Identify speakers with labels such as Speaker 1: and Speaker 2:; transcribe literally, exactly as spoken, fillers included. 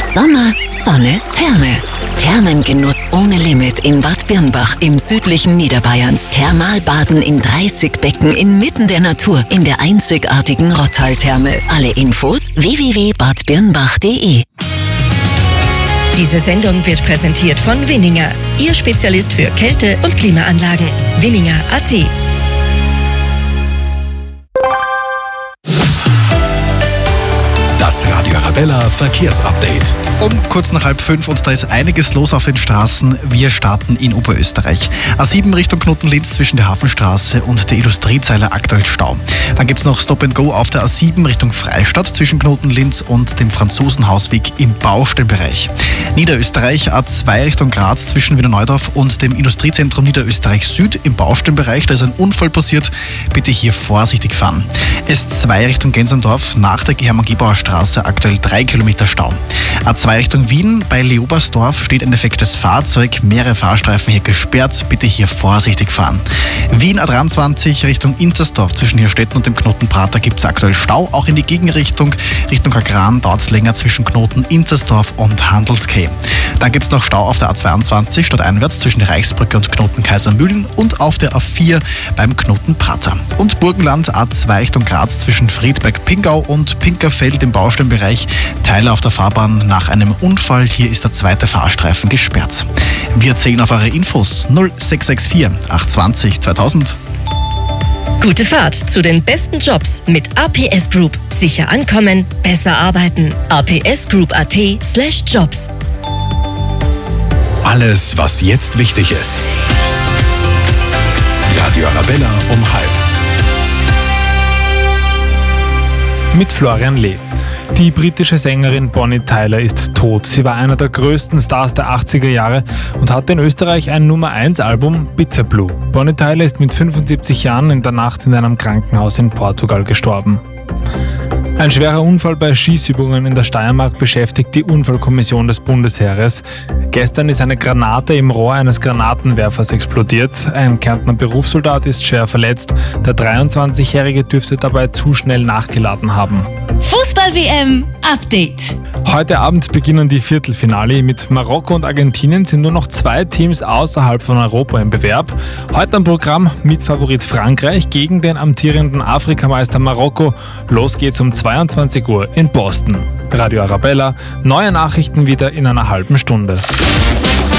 Speaker 1: Sommer, Sonne, Therme. Thermengenuss ohne Limit in Bad Birnbach im südlichen Niederbayern. Thermalbaden in dreißig Becken inmitten der Natur in der einzigartigen Rottal-Therme. Alle Infos w w w punkt bad birnbach punkt d e.
Speaker 2: Diese Sendung wird präsentiert von Winninger, Ihr Spezialist für Kälte- und Klimaanlagen. Winninger punkt a t.
Speaker 3: Das Radio Arabella Verkehrsupdate.
Speaker 4: Um kurz nach halb fünf und da ist einiges los auf den Straßen. Wir starten in Oberösterreich. A sieben Richtung Knoten-Linz zwischen der Hafenstraße und der Industriezeile aktuell Stau. Dann gibt es noch Stop and Go auf der A sieben Richtung Freistadt zwischen Knoten-Linz und dem Franzosenhausweg im Baustellenbereich. Niederösterreich A zwei Richtung Graz zwischen Wiener Neudorf und dem Industriezentrum Niederösterreich Süd im Baustellenbereich. Da ist ein Unfall passiert. Bitte hier vorsichtig fahren. S zwei Richtung Gensendorf nach der Hermann-Gebauer Straße aktuell drei Kilometer Stau. A zwei Richtung Wien bei Leobersdorf steht ein defektes Fahrzeug, mehrere Fahrstreifen hier gesperrt, bitte hier vorsichtig fahren. Wien A dreiundzwanzig Richtung Inzersdorf zwischen Hirstetten und dem Knoten-Prater gibt es aktuell Stau, auch in die Gegenrichtung. Richtung Agran dauert es länger zwischen Knoten Inzersdorf und Handelskay. Dann gibt es noch Stau auf der A zweiundzwanzig stadteinwärts zwischen der Reichsbrücke und Knoten Kaisermühlen und auf der A vier beim Knoten-Prater. Und Burgenland A zwei Richtung Graz zwischen Friedberg-Pingau und Pinkerfeld im Baustellenbereich. Teile auf der Fahrbahn nach einem Unfall. Hier ist der zweite Fahrstreifen gesperrt. Wir zählen auf eure Infos null sechs sechs vier acht zwei null zweitausend.
Speaker 2: Gute Fahrt zu den besten Jobs mit A P S Group. Sicher ankommen, besser arbeiten. a p s group punkt a t slash jobs.
Speaker 3: Alles, was jetzt wichtig ist. Radio Arabella um halb.
Speaker 5: Mit Florian Lee. Die britische Sängerin Bonnie Tyler ist tot. Sie war einer der größten Stars der achtziger Jahre und hatte in Österreich ein Nummer eins Album, Bitter Blue. Bonnie Tyler ist mit fünfundsiebzig Jahren in der Nacht in einem Krankenhaus in Portugal gestorben. Ein schwerer Unfall bei Schießübungen in der Steiermark beschäftigt die Unfallkommission des Bundesheeres. Gestern ist eine Granate im Rohr eines Granatenwerfers explodiert. Ein Kärntner Berufssoldat ist schwer verletzt. Der dreiundzwanzigjährige dürfte dabei zu schnell nachgeladen haben.
Speaker 6: Fußball-W M Update.
Speaker 5: Heute Abend beginnen die Viertelfinale. Mit Marokko und Argentinien sind nur noch zwei Teams außerhalb von Europa im Bewerb. Heute am Programm Mitfavorit Frankreich gegen den amtierenden Afrikameister Marokko. Los geht's um zweiundzwanzig Uhr in Boston. Radio Arabella, neue Nachrichten wieder in einer halben Stunde.